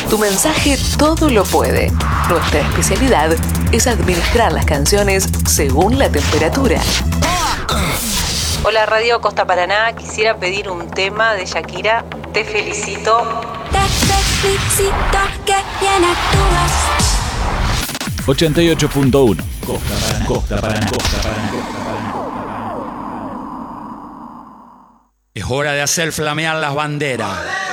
Tu mensaje todo lo puede. Nuestra especialidad es administrar las canciones según la temperatura. Hola Radio Costa Paraná, quisiera pedir un tema de Shakira, Te felicito. Te felicito, que bien actúas. 88.1 Costa Paraná. Es hora de hacer flamear las banderas.